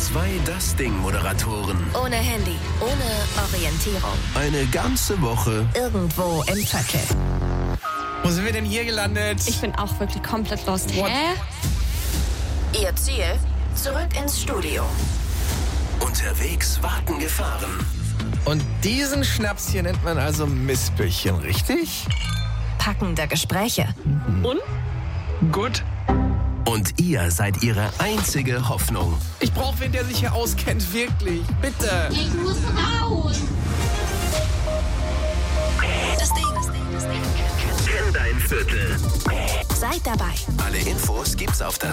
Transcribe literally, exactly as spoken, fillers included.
Zwei Das-Ding-Moderatoren. Ohne Handy, ohne Orientierung. Eine ganze Woche Irgendwo im Traffic. Wo sind wir denn hier gelandet? Ich bin auch wirklich komplett lost. What? Hä? Ihr Ziel? Zurück ins Studio. Unterwegs warten Gefahren. Und diesen Schnaps hier nennt man also Mistbällchen, richtig? Packende Gespräche. Und? Gut. Und ihr seid ihre einzige Hoffnung. Ich brauche wen, der sich hier auskennt, wirklich. Bitte. Ich muss raus. Das Ding. Das Ding. Das Ding. Kenn dein Viertel. Seid dabei. Alle Infos gibt's auf das